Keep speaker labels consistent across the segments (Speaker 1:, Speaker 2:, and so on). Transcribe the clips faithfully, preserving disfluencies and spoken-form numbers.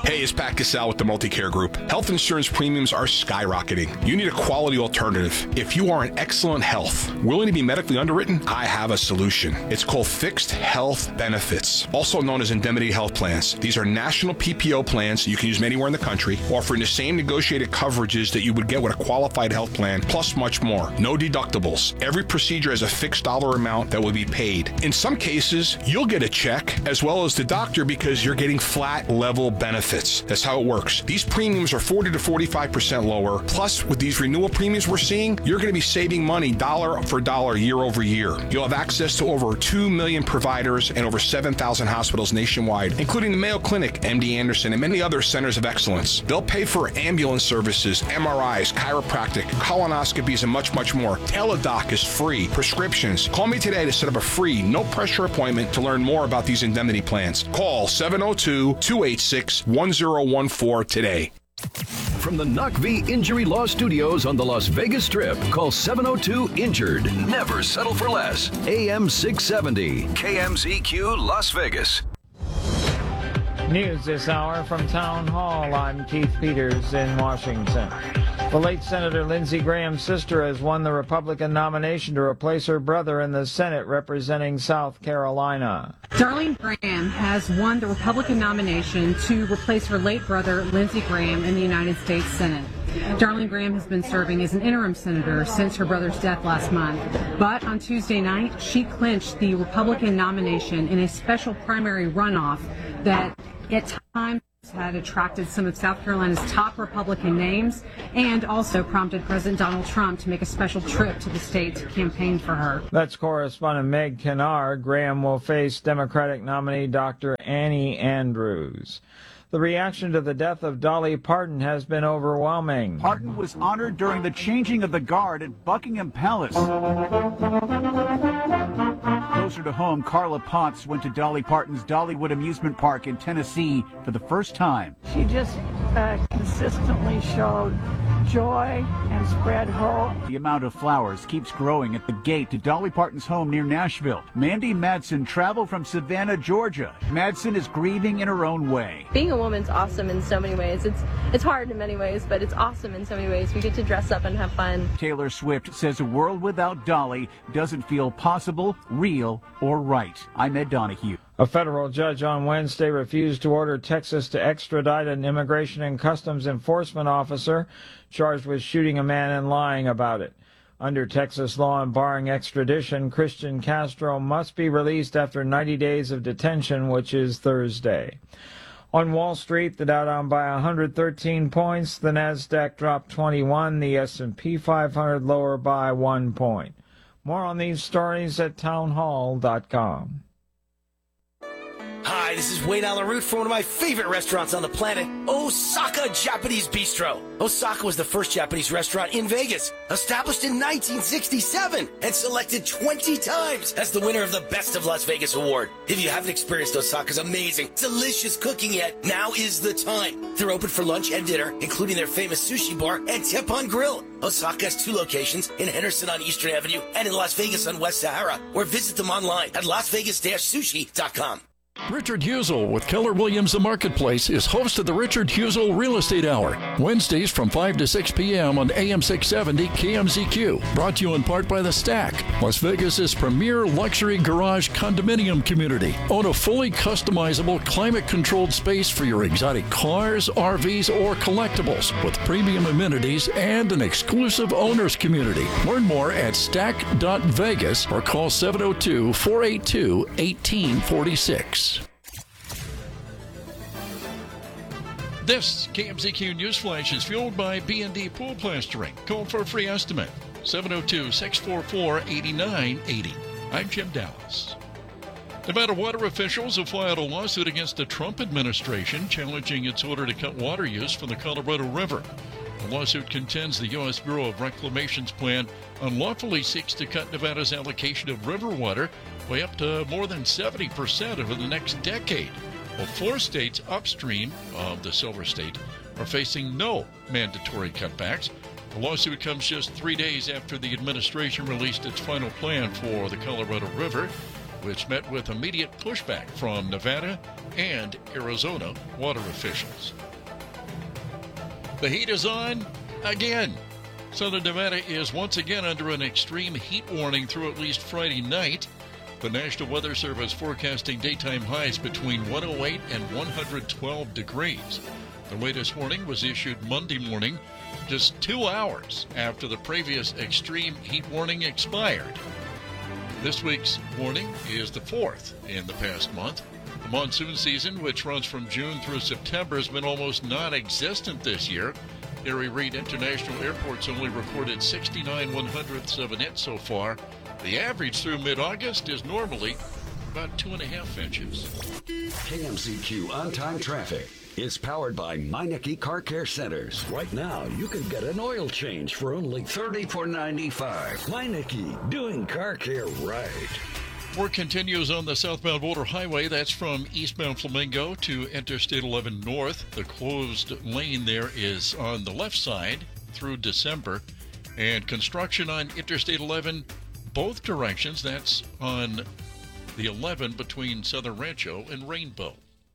Speaker 1: Hey, it's Pat Cassell with the Multicare Group. Health insurance premiums are skyrocketing. You need a quality alternative. If you are in excellent health, willing to be medically underwritten, I have a solution. It's called Fixed Health Benefits, also known as Indemnity Health Plans. These are national P P O plans you can use anywhere in the country, offering the same negotiated coverages that you would get with a qualified health plan, plus much more. No deductibles. Every procedure has a fixed dollar amount that will be paid. In some cases, you'll get a check as well as the doctor because you're getting flat level benefits. That's how it works. These premiums are forty to forty-five percent lower. Plus, with these renewal premiums we're seeing, you're going to be saving money dollar for dollar year over year. You'll have access to over two million providers and over seven thousand hospitals nationwide, including the Mayo Clinic, M D Anderson, and many other centers of excellence. They'll pay for ambulance services, M R Is, chiropractic, colonoscopies, and much, much more. Teladoc is free. Prescriptions. Call me today to set up a free, no-pressure appointment to learn more about these indemnity plans. Call seven oh two, two eight six, one oh one four today.
Speaker 2: From the N U C V Injury Law Studios on the Las Vegas Strip, call seven oh two injured. Never settle for less. A M six seventy, K M Z Q Las Vegas.
Speaker 3: News this hour from Town Hall. I'm Keith Peters in Washington. The late Senator Lindsey Graham's sister has won the Republican nomination to replace her brother in the Senate representing South Carolina.
Speaker 4: Darlene Graham has won the Republican nomination to replace her late brother, Lindsey Graham, in the United States Senate. Darlene Graham has been serving as an interim senator since her brother's death last month. But on Tuesday night, she clinched the Republican nomination in a special primary runoff that at times had attracted some of South Carolina's top Republican names and also prompted President Donald Trump to make a special trip to the state to campaign for her.
Speaker 3: That's correspondent Meg Kennard. Graham will face Democratic nominee Doctor Annie Andrews. The reaction to the death of Dolly Parton has been overwhelming.
Speaker 5: Parton was honored during the changing of the guard at Buckingham Palace. Closer to home, Carla Potts went to Dolly Parton's Dollywood Amusement Park in Tennessee for the first time.
Speaker 6: She just uh, consistently showed joy and spread hope.
Speaker 5: The amount of flowers keeps growing at the gate to Dolly Parton's home near Nashville. Mandy Madsen traveled from Savannah, Georgia. Madsen is grieving in her own way.
Speaker 7: Being a woman's awesome in so many ways. It's it's hard in many ways, but it's awesome in so many ways. We get to dress up and have fun.
Speaker 5: Taylor Swift says a world without Dolly doesn't feel possible, real, or right. I'm Ed Donahue.
Speaker 3: A federal judge on Wednesday refused to order Texas to extradite an Immigration and Customs Enforcement officer charged with shooting a man and lying about it. Under Texas law and barring extradition, Christian Castro must be released after ninety days of detention, which is Thursday. On Wall Street, the Dow down by one hundred thirteen points, the Nasdaq dropped twenty-one, the S and P five hundred lower by one point. More on these stories at townhall dot com.
Speaker 8: Hi, this is Wayne Allen Root for one of my favorite restaurants on the planet, Osaka Japanese Bistro. Osaka was the first Japanese restaurant in Vegas, established in nineteen sixty-seven and selected twenty times as the winner of the Best of Las Vegas award. If you haven't experienced Osaka's amazing, delicious cooking yet, now is the time. They're open for lunch and dinner, including their famous sushi bar and Teppan Grill. Osaka has two locations, in Henderson on Eastern Avenue and in Las Vegas on West Sahara, or visit them online at las vegas dash sushi dot com.
Speaker 9: Richard Husel with Keller Williams The Marketplace is host of the Richard Husel Real Estate Hour, Wednesdays from five to six p.m. on A M six seventy K M Z Q. Brought to you in part by The Stack, Las Vegas's premier luxury garage condominium community. Own a fully customizable, climate-controlled space for your exotic cars, R Vs, or collectibles with premium amenities and an exclusive owners community. Learn more at stack dot vegas or call seven oh two, four eight two, one eight four six. This K M Z Q News Flash is fueled by B and D Pool Plastering. Call for a free estimate, seven oh two, six four four, eight nine eight oh. I'm Jim Dallas. Nevada water officials have filed a lawsuit against the Trump administration challenging its order to cut water use from the Colorado River. The lawsuit contends the U S Bureau of Reclamation's plan unlawfully seeks to cut Nevada's allocation of river water by up to more than seventy percent over the next decade. Well, four states upstream of the Silver State are facing no mandatory cutbacks. The lawsuit comes just three days after the administration released its final plan for the Colorado River. which met with immediate pushback from Nevada and Arizona water officials. The heat is on again. Southern Nevada is once again under an extreme heat warning through at least Friday night. The National Weather Service forecasting daytime highs between one oh eight and one hundred twelve degrees. The latest warning was issued Monday morning, just two hours after the previous extreme heat warning expired. This week's warning is the fourth in the past month. The monsoon season, which runs from June through September, has been almost non-existent this year. Harry Reid International Airport's only recorded sixty-nine one-hundredths of an inch so far. The average through mid-August is normally about two and a half inches.
Speaker 2: K M Z Q on-time traffic is powered by Meineke Car Care Centers. Right now, you can get an oil change for only thirty-four ninety-five. Meineke, doing car care right.
Speaker 9: Work continues on the southbound Boulder Highway. That's from eastbound Flamingo to Interstate eleven North. The closed lane there is on the left side through December. And construction on Interstate eleven, both directions. That's on the eleven between Southern Rancho and Rainbow.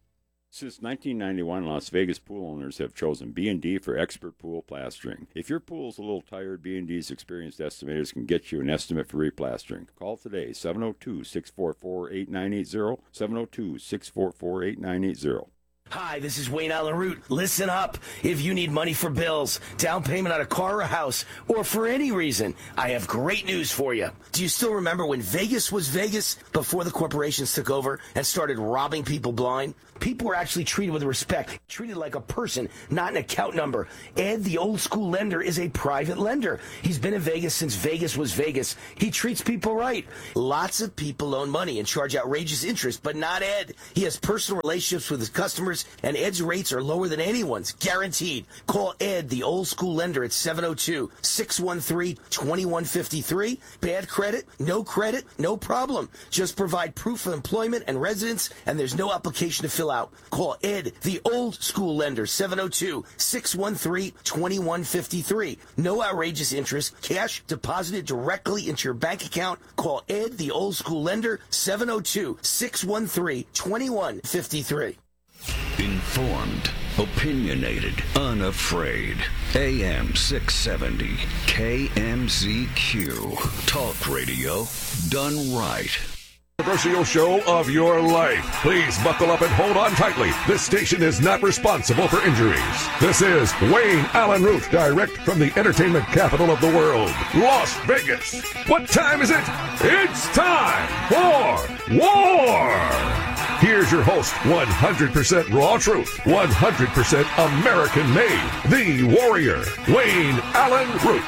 Speaker 10: Since nineteen ninety-one, Las Vegas pool owners have chosen B and D for expert pool plastering. If your pool's a little tired, B and D's experienced estimators can get you an estimate for replastering. Call today, seven oh two, six four four, eight nine eight zero, seven oh two, six four four, eight nine eight zero.
Speaker 8: Hi, this is Wayne Allen Root. Listen up. If you need money for bills, down payment on a car or a house, or for any reason, I have great news for you. Do you still remember when Vegas was Vegas before the corporations took over and started robbing people blind? People were actually treated with respect, treated like a person, not an account number. Ed, the old school lender, is a private lender. He's been in Vegas since Vegas was Vegas. He treats people right. Lots of people loan money and charge outrageous interest, but not Ed. He has personal relationships with his customers, and Ed's rates are lower than anyone's, guaranteed. Call Ed, the old school lender, at seven oh two, six one three, two one five three. Bad credit? No credit? No problem. Just provide proof of employment and residence, and there's no application to fill out. Call Ed, the old school lender, seven oh two, six one three, two one five three. No outrageous interest. Cash deposited directly into your bank account. Call Ed, the old school lender, seven oh two, six one three, two one five three.
Speaker 2: Informed, opinionated, unafraid. A M six seventy, K M Z Q. Talk radio done right.
Speaker 11: Controversial show of your life. Please buckle up and hold on tightly. This station is not responsible for injuries. This is Wayne Allen Root, direct from the entertainment capital of the world, Las Vegas. What time is it? It's time for war. Here's your host, one hundred percent raw truth, one hundred percent American made, the warrior, Wayne Allen Root.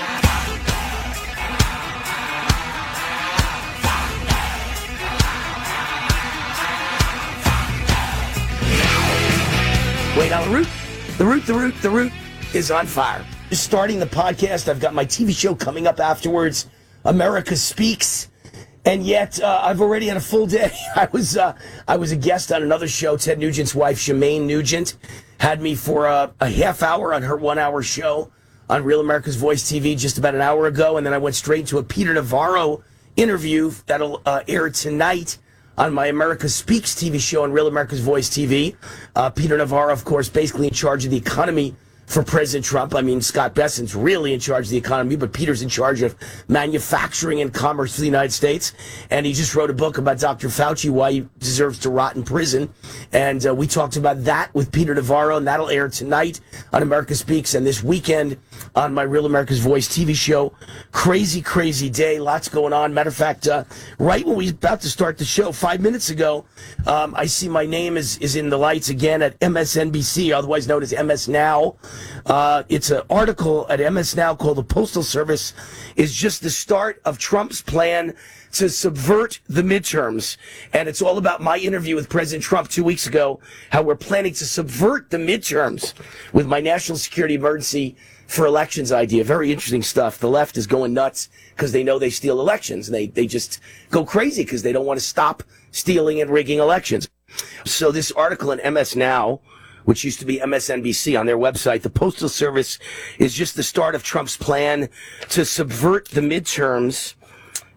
Speaker 8: Wayne Allen Root, the root, the root, the root is on fire. Just starting the podcast. I've got my T V show coming up afterwards, America Speaks. And yet, uh, I've already had a full day. I was uh, I was a guest on another show. Ted Nugent's wife, Shemaine Nugent, had me for a, a half hour on her one-hour show on Real America's Voice T V just about an hour ago. And then I went straight to a Peter Navarro interview that'll uh, air tonight on my America Speaks T V show on Real America's Voice T V. Uh, Peter Navarro, of course, basically in charge of the economy for President Trump. I mean, Scott Bessent's really in charge of the economy, but Peter's in charge of manufacturing and commerce for the United States. And he just wrote a book about Doctor Fauci, why he deserves to rot in prison. And uh, we talked about that with Peter Navarro, and that'll air tonight on America Speaks and this weekend on my Real America's Voice T V show. Crazy, crazy day. Lots going on. Matter of fact, uh, right when we were about to start the show, five minutes ago, um, I see my name is, is in the lights again at M S N B C, otherwise known as M S Now. Uh, it's an article at M S Now called "The Postal Service is just the start of Trump's plan to subvert the midterms." And it's all about my interview with President Trump two weeks ago, how we're planning to subvert the midterms with my national security emergency for elections idea. Very interesting stuff. The left is going nuts because they know they steal elections, and they, they just go crazy because they don't want to stop stealing and rigging elections. So this article in M S Now, which used to be M S N B C, on their website, the Postal Service is just the start of Trump's plan to subvert the midterms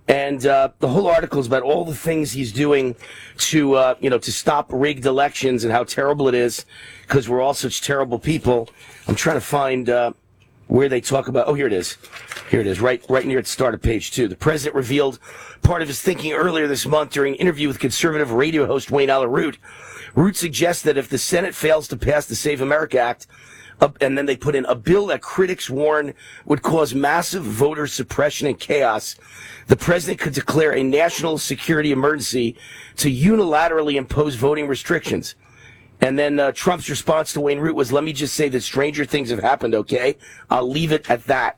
Speaker 8: And uh, the whole article is about all the things he's doing to, uh, you know, to stop rigged elections and how terrible it is because we're all such terrible people. I'm trying to find uh, where they talk about. Oh, here it is. Here it is, right, right near at the start of page two. The president revealed part of his thinking earlier this month during an interview with conservative radio host Wayne Allen Root. Root suggests that if the Senate fails to pass the Save America Act, Uh, and then they put in a bill that critics warn would cause massive voter suppression and chaos, the president could declare a national security emergency to unilaterally impose voting restrictions. And then uh, Trump's response to Wayne Root was, let me just say that stranger things have happened, okay? I'll leave it at that.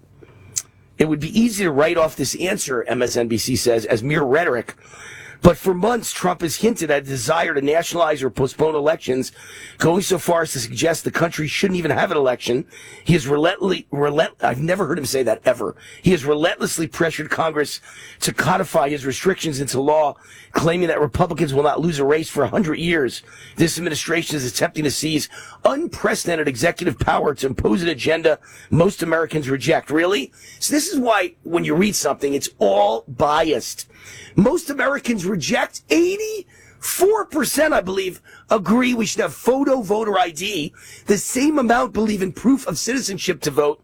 Speaker 8: It would be easy to write off this answer, M S N B C says, as mere rhetoric. But for months, Trump has hinted at a desire to nationalize or postpone elections, going so far as to suggest the country shouldn't even have an election. He has relentlessly, relent, I've never heard him say that ever. He has relentlessly pressured Congress to codify his restrictions into law, claiming that Republicans will not lose a race for a hundred years. This administration is attempting to seize unprecedented executive power to impose an agenda most Americans reject. Really? So this is why when you read something, it's all biased. Most Americans reject. eighty-four percent, I believe, agree we should have photo voter I D. The same amount believe in proof of citizenship to vote.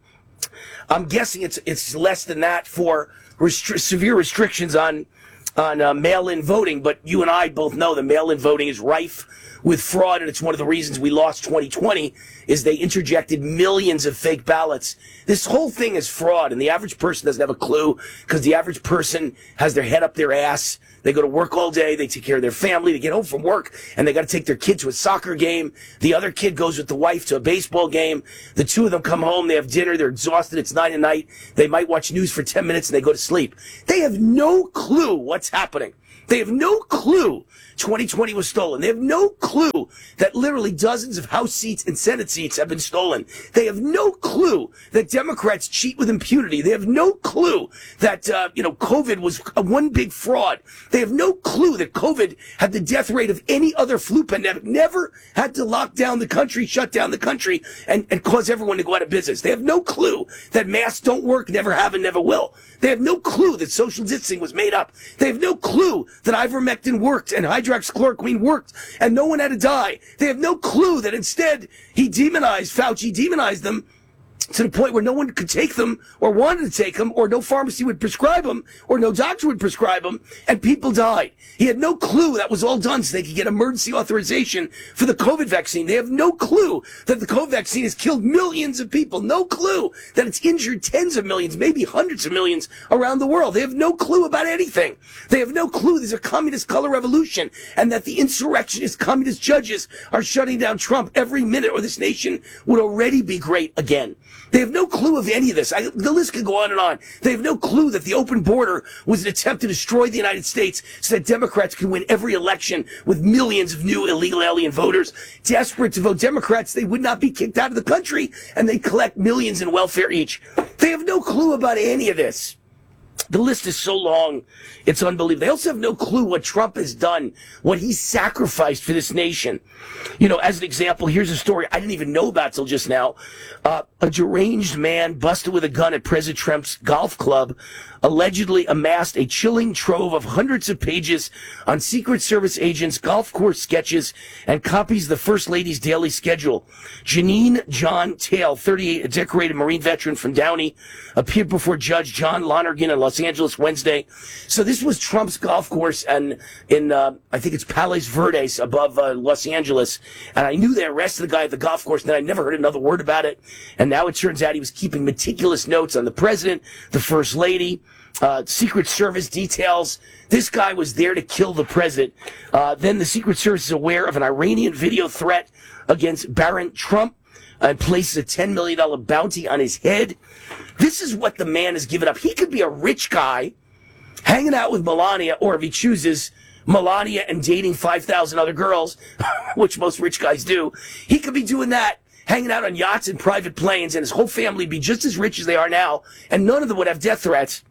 Speaker 8: I'm guessing it's it's less than that for restri- severe restrictions on on uh, mail-in voting. But you and I both know that mail-in voting is rife with fraud, and it's one of the reasons we lost twenty twenty is they interjected millions of fake ballots. This whole thing is fraud, and the average person doesn't have a clue because the average person has their head up their ass. They go to work all day. They take care of their family. They get home from work, and they got to take their kid to a soccer game. The other kid goes with the wife to a baseball game. The two of them come home. They have dinner. They're exhausted. It's nine at night. They might watch news for ten minutes, and they go to sleep. They have no clue what's happening. They have no clue twenty twenty was stolen. They have no clue that literally dozens of House seats and Senate seats have been stolen. They have no clue that Democrats cheat with impunity. They have no clue that, uh, you know, COVID was a one big fraud. They have no clue that COVID had the death rate of any other flu pandemic. Never had to lock down the country, shut down the country, and, and cause everyone to go out of business. They have no clue that masks don't work, never have, and never will. They have no clue that social distancing was made up. They have no clue that ivermectin worked and hydroxychloroquine worked and no one had to die. They have no clue that instead he demonized, Fauci demonized them to the point where no one could take them or wanted to take them, or no pharmacy would prescribe them, or no doctor would prescribe them, and people died. He had no clue that was all done so they could get emergency authorization for the COVID vaccine. They have no clue that the COVID vaccine has killed millions of people. No clue that it's injured tens of millions, maybe hundreds of millions around the world. They have no clue about anything. They have no clue there's a communist color revolution and that the insurrectionist communist judges are shutting down Trump every minute, or this nation would already be great again. They have no clue of any of this. I, the list could go on and on. They have no clue that the open border was an attempt to destroy the United States so that Democrats could win every election with millions of new illegal alien voters. Desperate to vote Democrats, they would not be kicked out of the country, and they collect millions in welfare each. They have no clue about any of this. The list is so long, it's unbelievable. They also have no clue what Trump has done, what he sacrificed for this nation. You know, as an example, here's a story I didn't even know about till just now. Uh, a deranged man busted with a gun at President Trump's golf club allegedly amassed a chilling trove of hundreds of pages on Secret Service agents' golf course sketches and copies of the First Lady's daily schedule. Janine John Tail, thirty-eight, a decorated Marine veteran from Downey, appeared before Judge John Lonergan in Los Angeles Wednesday. So this was Trump's golf course, and in uh, I think it's Palos Verdes above uh, Los Angeles. And I knew they arrested the guy at the golf course, and then I never heard another word about it. And now it turns out he was keeping meticulous notes on the president, the First Lady, Uh, Secret Service details. This guy was there to kill the president. Uh, then the Secret Service is aware of an Iranian video threat against Barron Trump and places a ten million dollars bounty on his head. This is what the man has given up. He could be a rich guy hanging out with Melania, or if he chooses, Melania and dating five thousand other girls, which most rich guys do. He could be doing that, hanging out on yachts and private planes, and his whole family be just as rich as they are now, and none of them would have death threats.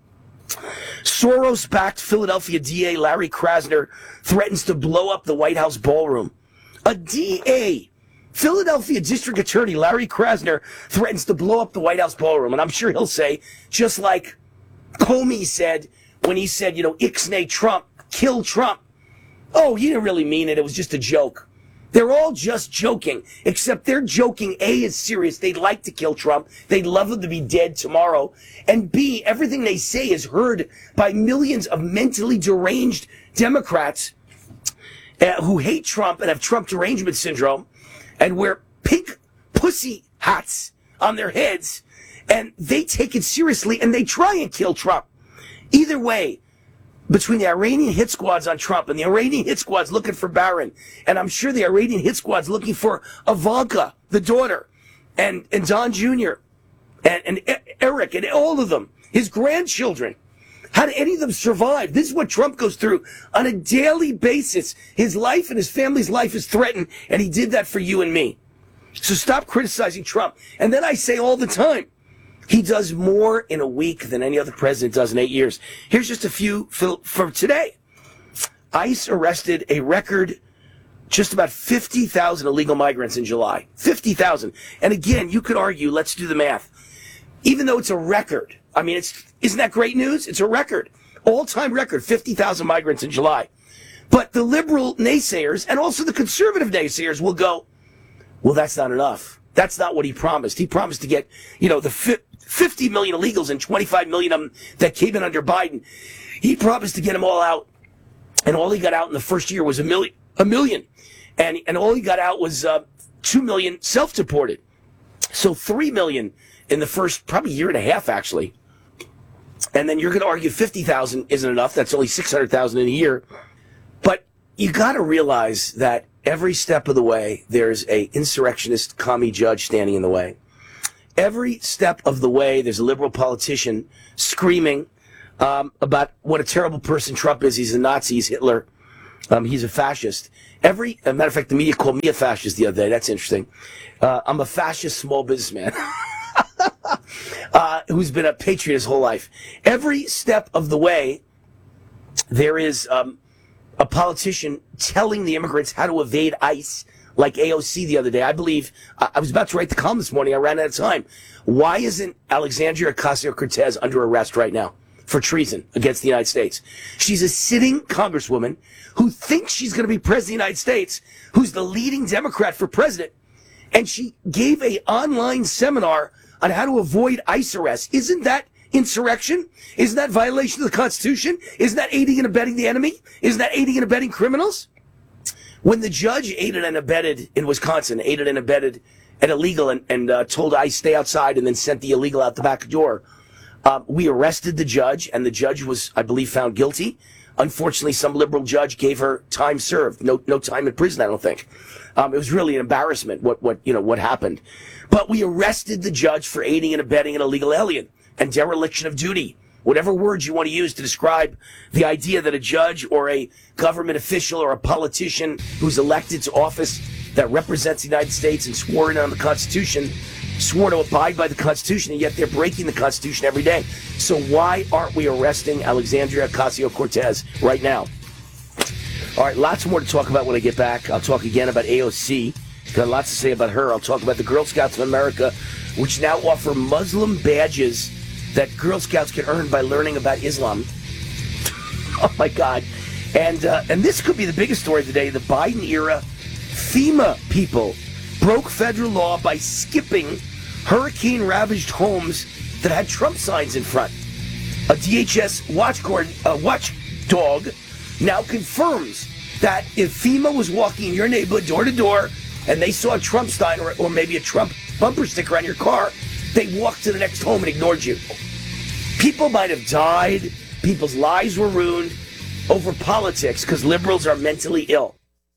Speaker 8: Soros-backed Philadelphia D A Larry Krasner threatens to blow up the White House ballroom. A D A, Philadelphia District Attorney Larry Krasner, threatens to blow up the White House ballroom. And I'm sure he'll say, just like Comey said when he said, you know, ixnay Trump, kill Trump. Oh, he didn't really mean it. It was just a joke. They're all just joking, except they're joking. A, is serious. They'd like to kill Trump. They'd love him to be dead tomorrow. And B, everything they say is heard by millions of mentally deranged Democrats uh, who hate Trump and have Trump derangement syndrome and wear pink pussy hats on their heads. And they take it seriously and they try and kill Trump. Either way, between the Iranian hit squads on Trump and the Iranian hit squads looking for Barron, and I'm sure the Iranian hit squad's looking for Ivanka, the daughter, and, and Don Junior, and, and Eric, and all of them, his grandchildren. How do any of them survive? This is what Trump goes through on a daily basis. His life and his family's life is threatened, and he did that for you and me. So stop criticizing Trump. And then I say all the time, he does more in a week than any other president does in eight years. Here's just a few from today. ICE arrested a record just about fifty thousand illegal migrants in July. fifty thousand. And again, you could argue, let's do the math. Even though it's a record, I mean, it's isn't that great news? It's a record. All-time record, fifty thousand migrants in July. But the liberal naysayers and also the conservative naysayers will go, well, that's not enough. That's not what he promised. He promised to get, you know, the fi- fifty million illegals and twenty-five million of them that came in under Biden. He promised to get them all out. And all he got out in the first year was a million. A million. And, and all he got out was uh, two million self-deported. So three million in the first probably year and a half, actually. And then you're going to argue fifty thousand isn't enough. That's only six hundred thousand in a year. But you got to realize that every step of the way, there's a insurrectionist commie judge standing in the way. Every step of the way, there's a liberal politician screaming um, about what a terrible person Trump is. He's a Nazi. He's Hitler. Um, he's a fascist. Every, as a matter of fact, the media called me a fascist the other day. That's interesting. Uh, I'm a fascist small businessman uh, who's been a patriot his whole life. Every step of the way, there is um, a politician telling the immigrants how to evade ICE, like A O C the other day. I believe, I was about to write the column this morning. I ran out of time. Why isn't Alexandria Ocasio-Cortez under arrest right now for treason against the United States? She's a sitting congresswoman who thinks she's going to be president of the United States, who's the leading Democrat for president, and she gave a online seminar on how to avoid ICE arrest. Isn't that insurrection? Isn't that violation of the Constitution? Isn't that aiding and abetting the enemy? Isn't that aiding and abetting criminals? When the judge aided and abetted in Wisconsin, aided and abetted an illegal and, and uh, told ICE stay outside and then sent the illegal out the back door, uh, we arrested the judge, and the judge was, I believe, found guilty. Unfortunately, some liberal judge gave her time served, no no time in prison, I don't think. Um, it was really an embarrassment what what you know what happened. But we arrested the judge for aiding and abetting an illegal alien and dereliction of duty. Whatever words you want to use to describe the idea that a judge or a government official or a politician who's elected to office that represents the United States and swore in on the Constitution, swore to abide by the Constitution, and yet they're breaking the Constitution every day. So why aren't we arresting Alexandria Ocasio-Cortez right now? All right, lots more to talk about when I get back. I'll talk again about A O C. Got lots to say about her. I'll talk about the Girl Scouts of America, which now offer Muslim badges that Girl Scouts can earn by learning about Islam. Oh, my God. And uh, and this could be the biggest story of the day. The Biden-era FEMA people broke federal law by skipping hurricane-ravaged homes that had Trump signs in front. A D H S watchguard, uh, watchdog now confirms that if FEMA was walking in your neighborhood door to door and they saw a Trump sign or, or maybe a Trump bumper sticker on your car, they walked to the next home and ignored you. People might have died. People's lives were ruined over politics because liberals are mentally ill.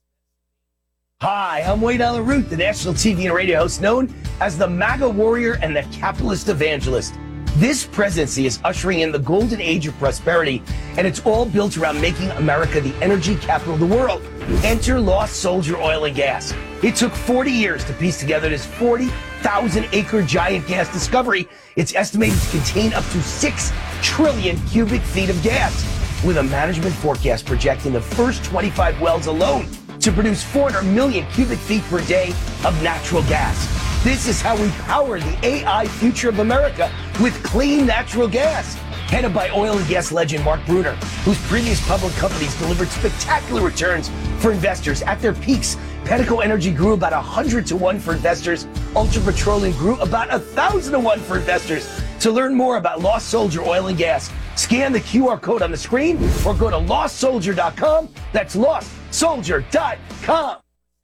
Speaker 8: Hi, I'm Wayne Allen Root, the national T V and radio host known as the MAGA warrior and the capitalist evangelist. This presidency is ushering in the golden age of prosperity, and it's all built around making America the energy capital of the world. Enter Lost Soldier Oil and Gas. It took forty years to piece together this forty thousand acre giant gas discovery. It's estimated to contain up to six trillion cubic feet of gas, with a management forecast projecting the first twenty-five wells alone to produce four hundred million cubic feet per day of natural gas. This is how we power the A I future of America, with clean natural gas. headed by oil and gas legend Mark Bruner, whose previous public companies delivered spectacular returns for investors. At their peaks, Pedico Energy grew about one hundred to one for investors. Ultra Petroleum grew about one thousand to one for investors. To learn more about Lost Soldier Oil and Gas, scan the Q R code on the screen or go to lost soldier dot com. That's lost soldier dot com.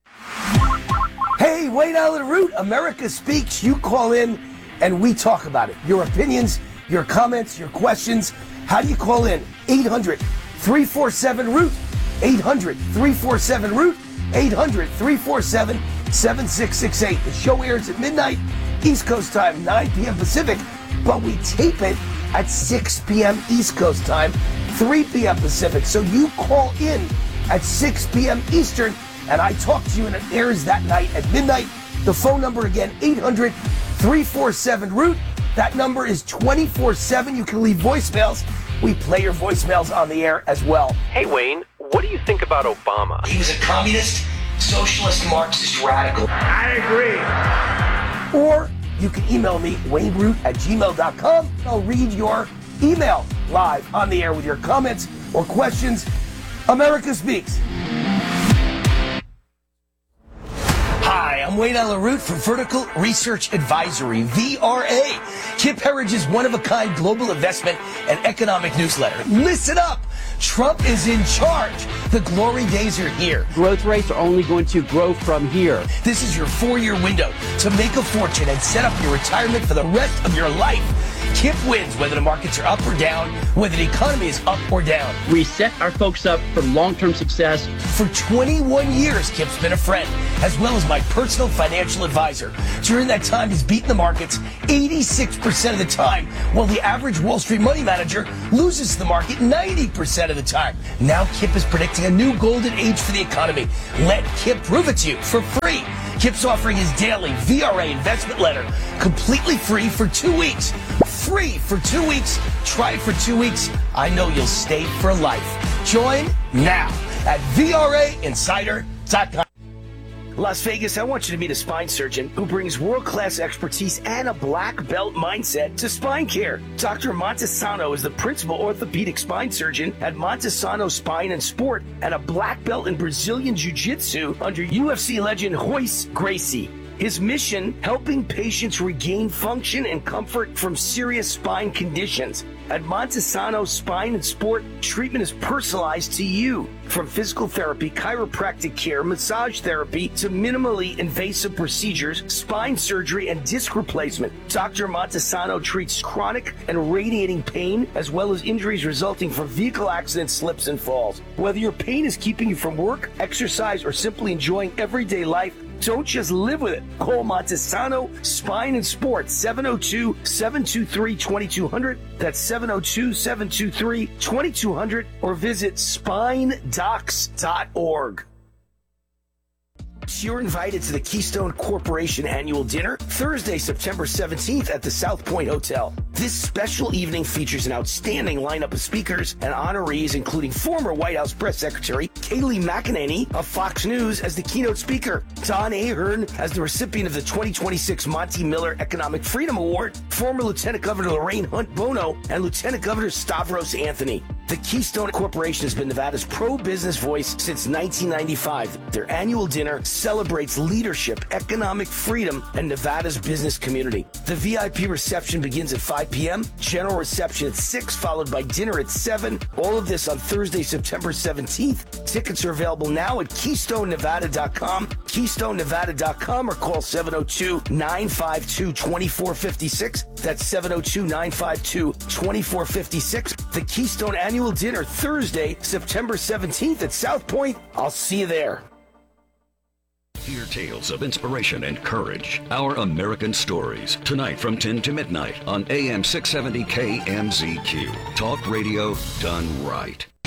Speaker 8: Hey, Wayne Allen Root, America Speaks. You call in and we talk about it. Your opinions, your comments, your questions. How do you call in? eight hundred, three four seven, root. eight hundred, three four seven, root. eight hundred, three four seven, seven six six eight. The show airs at midnight, East Coast time, nine p.m. Pacific, but we tape it at six p.m. East Coast time, three p.m. Pacific. So you call in at six p.m. Eastern, and I talk to you, and it airs that night at midnight. The phone number again, eight hundred, three four seven, root. That number is twenty-four seven. You can leave voicemails. We play your voicemails on the air as well.
Speaker 12: Hey, Wayne, what do you think about Obama?
Speaker 8: He was a communist, socialist, Marxist radical. I agree. Or you can email me, wayne root at gmail dot com. I'll read your email live on the air with your comments or questions. America Speaks. Hi, I'm Wayne Allen Root for Vertical Research Advisory, V R A. Kip Herridge's one-of-a-kind global investment and economic newsletter. Listen up! Trump is in charge. The glory days are here.
Speaker 13: Growth rates are only going to grow from here.
Speaker 8: This is your four-year window to make a fortune and set up your retirement for the rest of your life. Kip wins whether the markets are up or down, whether the economy is up or down.
Speaker 13: We set our folks up for long-term success.
Speaker 8: For twenty-one years, Kip's been a friend, as well as my personal financial advisor. During that time, he's beaten the markets eighty-six percent of the time, while the average Wall Street money manager loses to the market ninety percent of the time. Now Kip is predicting a new golden age for the economy. Let Kip prove it to you for free. Kip's offering his daily V R A investment letter completely free for two weeks. Free for two weeks. Try it for two weeks. I know you'll stay for life. Join now at V R A insider dot com. Las Vegas, I want you to meet a spine surgeon who brings world-class expertise and a black belt mindset to spine care. Doctor Montesano is the principal orthopedic spine surgeon at Montesano Spine and Sport and a black belt in Brazilian Jiu-Jitsu under U F C legend Royce Gracie. His mission, helping patients regain function and comfort from serious spine conditions. At Montesano Spine and Sport, treatment is personalized to you. From physical therapy, chiropractic care, massage therapy, to minimally invasive procedures, spine surgery, and disc replacement. Doctor Montesano treats chronic and radiating pain, as well as injuries resulting from vehicle accidents, slips, and falls. Whether your pain is keeping you from work, exercise, or simply enjoying everyday life, don't just live with it. Call Montesano Spine and Sport, seven oh two, seven two three, two two zero zero. That's seven oh two, seven two three, two two zero zero, or visit spine docs dot org. You're invited to the Keystone Corporation annual dinner Thursday, September seventeenth at the South Point Hotel. This special evening features an outstanding lineup of speakers and honorees, including former White House Press Secretary Kayleigh McEnany of Fox News as the keynote speaker, Don Ahern as the recipient of the twenty twenty-six Monty Miller Economic Freedom Award, former Lieutenant Governor Lorraine Hunt Bono, and Lieutenant Governor Stavros Anthony. The Keystone Corporation has been Nevada's pro-business voice since nineteen ninety-five. Their annual dinner celebrates leadership, economic freedom, and Nevada's business community. The V I P reception begins at five p.m., general reception at six, followed by dinner at seven. All of this on Thursday, September seventeenth. Tickets are available now at keystone nevada dot com, keystone nevada dot com, or call seven oh two, nine five two, two four five six. That's seven oh two, nine five two, two four five six. The Keystone Annual Dinner, Thursday, September seventeenth at South Point. I'll see you there.
Speaker 2: Hear tales of inspiration and courage. Our American Stories. Tonight from ten to midnight on A M six seventy K M Z Q. Talk radio done right.